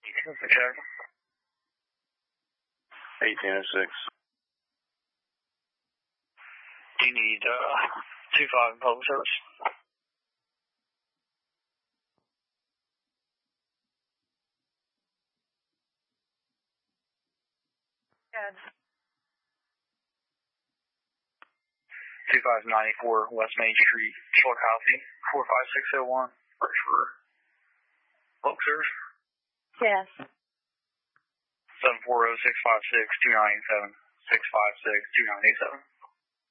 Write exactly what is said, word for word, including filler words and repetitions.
Check. eighteen oh six. Do you need uh, two five in public service? Good. two five ninety-four West Main Street, Chillicothe, four five six oh one. Search for public service. Yes. seven four zero six five six two nine eight seven. six five six two nine eight seven.